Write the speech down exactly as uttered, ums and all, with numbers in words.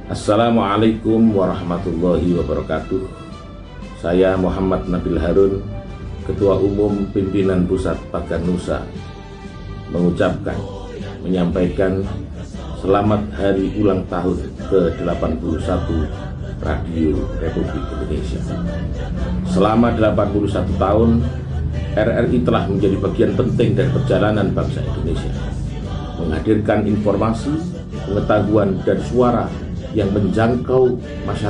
Assalamualaikum warahmatullahi wabarakatuh. Saya Muhammad Nabil Harun, Ketua Umum Pimpinan Pusat Pakar Nusa, mengucapkan, menyampaikan selamat hari ulang tahun ke delapan puluh satu Radio Republik Indonesia. Selama delapan puluh satu tahun, R R I telah menjadi bagian penting dari perjalanan bangsa Indonesia, menghadirkan informasi, pengetahuan, dan suara yang menjangkau masyarakat